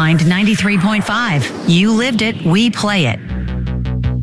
Rewind 93.5. You lived it, we play it.